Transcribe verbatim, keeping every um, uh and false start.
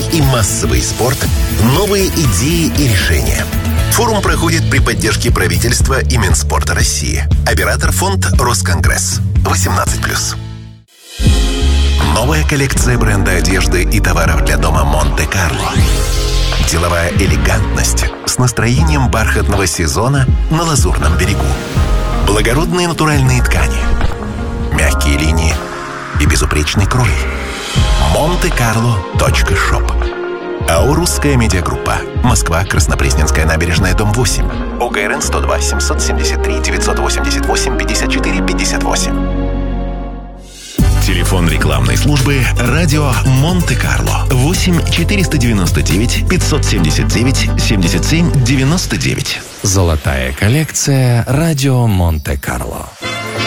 и массовый спорт, новые идеи и решения. Форум проходит при поддержке правительства и Минспорта России. Оператор фонд «Росконгресс». восемнадцать плюс. Новая коллекция бренда одежды и товаров для дома «Монте-Карло». Деловая элегантность с настроением бархатного сезона на Лазурном берегу. Благородные натуральные ткани, мягкие линии и безупречный крой. монте-карло точка шоп. АО «Русская медиагруппа». Москва, Краснопресненская набережная, дом восемь. ОГРН сто два семьсот семьдесят три девятьсот восемьдесят восемь пятьдесят четыре пятьдесят восемь. Телефон рекламной службы «Радио Монте-Карло» восемь четыреста девяносто девять пятьсот семьдесят девять семьдесят семь девяносто девять. Золотая коллекция «Радио Монте-Карло».